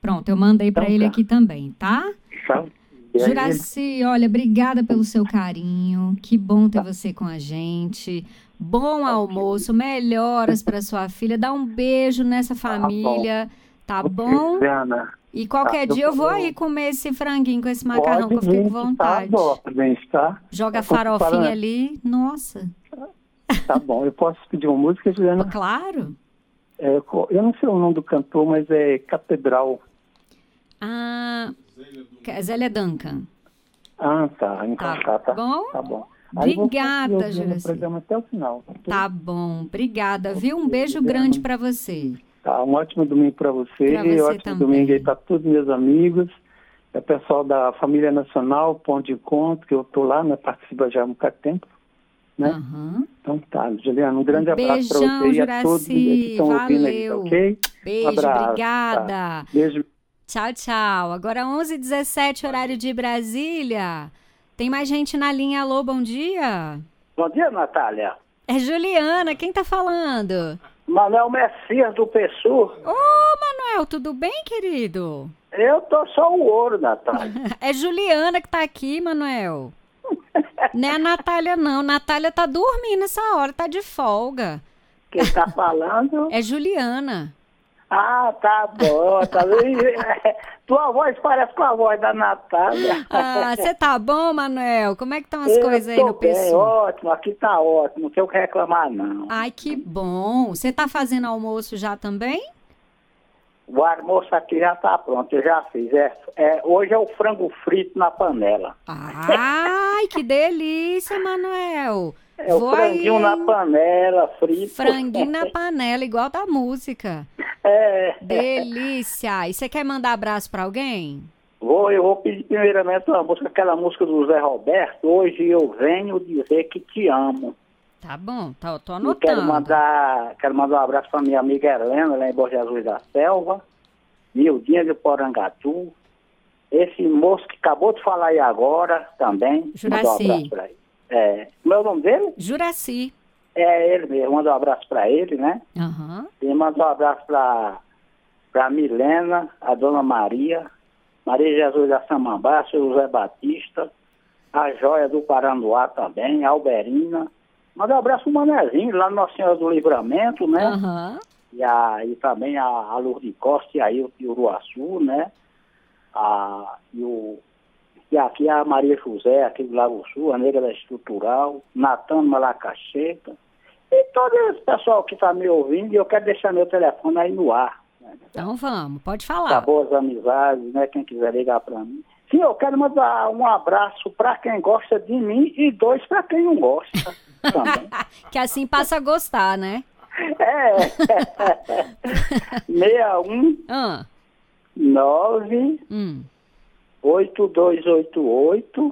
Pronto, eu mandei para Então ele tá. aqui também, tá? Tá. E aí, Juraci, olha, obrigada pelo seu carinho. Que bom ter você com a gente. Bom almoço, melhoras para sua filha. Dá um beijo nessa família, tá bom? Juliana, E qualquer tá, dia eu vou aí comer esse franguinho com esse macarrão pode que eu fiquei com vir, que tá vontade. bom, bem, tá? Joga Eu tô farofinha preparando. ali, nossa. Tá bom, eu posso pedir uma música, Juliana? Claro. Eu não sei o nome do cantor, mas é Catedral. Ah, Zélia Duncan. Ah, tá. Então tá bom? Tá bom. Aí Obrigada, eu vou no Juraci. programa até o final. Tá bom, obrigada, viu? Um beijo grande para você. Tá, um ótimo domingo para você. Pra você ótimo também. domingo aí para todos meus amigos. É o pessoal da Família Nacional, Ponto de Encontro, que eu tô lá, né? Participa já há um bocado de tempo. Né? Uhum. Então tá, Juliana, um grande abraço para você e a todos que estão ouvindo aí, tá ok? Beijo, abraço, obrigada. Tá. Beijo. Tchau, tchau. Agora 11h17, horário de Brasília. Tem mais gente na linha. Alô, bom dia. Bom dia, Natália. É Juliana, quem tá falando? Manuel Messias do PSU. Manuel, tudo bem, querido? Eu tô só o ouro, Natália. É Juliana que tá aqui, Manuel. Não é a Natália, não. Natália tá dormindo essa hora, tá de folga. Quem tá falando? É Juliana. Ah, tá bom. Tá... Tua voz parece com a voz da Natália. Você tá bom, Manuel? Como é que estão as coisas aí no bem, PSU? ótimo, aqui tá ótimo, não tenho o que reclamar, não. Ai, que bom. Você tá fazendo almoço já também? O almoço aqui já tá pronto, eu já fiz. Hoje é o frango frito na panela. Ai, que delícia, Manuel. É o franguinho na panela, frito. Franguinho na panela, igual da música. Delícia. E você quer mandar abraço pra alguém? Eu vou pedir primeiramente uma música, aquela música do Zé Roberto. Hoje eu venho dizer que te amo. Tá bom, tô E anotando. quero mandar um abraço para minha amiga Helena, lá em Bom Jesus da Selva, Mildinha de Porangatu, esse moço que acabou de falar aí agora também. Juraci. Mandar um abraço para ele. Como é o nome dele? Juraci. É ele mesmo, manda um abraço para ele, né? Uhum. E manda um abraço para Milena, a Dona Maria Jesus da Samambá, seu José Batista, a Joia do Paranduá também, a Alberina. Manda um abraço pro Manezinho, lá no Nossa Senhora do Livramento, né? Uhum. E também a Lourdes Costa e a Uruaçu, né? E aqui a Maria José, aqui do Lago Sul, a Negra da Estrutural, Natan Malacacheca. E todo esse pessoal que está me ouvindo, e eu quero deixar meu telefone aí no ar. Né? Então vamos, pode falar. Pra boas amizades, né? Quem quiser ligar para mim. Sim, eu quero mandar um abraço para quem gosta de mim e 2 para quem não gosta também. Que assim passa a gostar, né? 61 9 8288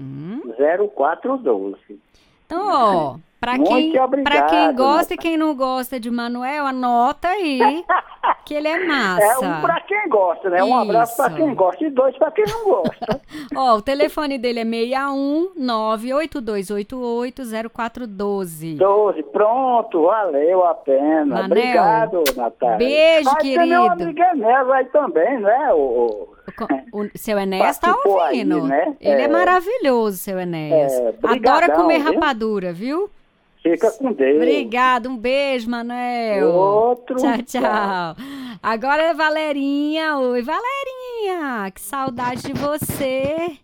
0412. Então, ó, pra quem gosta e quem não gosta de Manuel, anota aí que ele é massa. Um pra quem gosta, né? Um abraço pra quem gosta e 2 pra quem não gosta. Ó, o telefone dele é 61 98288 0412. 12, pronto, valeu a pena. Manel, obrigado, Natália. Beijo, querido. Tem meu amigo Enéas aí também, né? O seu Enéas tá ouvindo. Aí, né? Ele é maravilhoso, seu Enéas. Adora comer rapadura, viu? Fica com Deus. Obrigado, um beijo, Manuel. Outro. Tchau, tchau. Agora é Valerinha. Oi, Valerinha. Que saudade de você.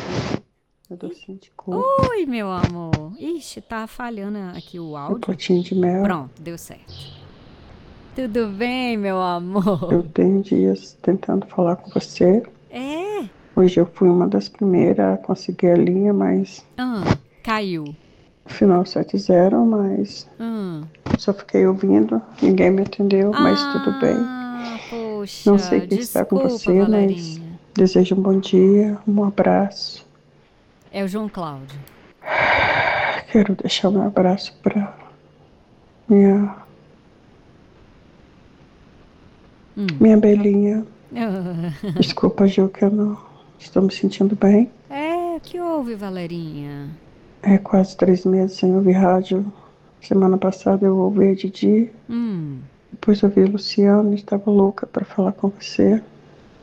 Oi, meu amor. Ixi, tá falhando aqui o áudio. Um potinho de mel. Pronto, deu certo. Tudo bem, meu amor? Eu tenho dias tentando falar com você. Hoje eu fui uma das primeiras a conseguir a linha, mas... caiu. Final 70, mas... Só fiquei ouvindo, ninguém me atendeu, mas tudo bem. Poxa, não sei quem está com você, Valerinha. mas desejo um bom dia, um abraço. É o João Cláudio. Quero deixar um abraço para minha Belinha. Desculpa, Gil, que eu não estou me sentindo bem. O que houve, Valerinha? É quase 3 meses sem ouvir rádio. Semana passada eu ouvi a Didi. Depois ouvi a Luciana, estava louca para falar com você.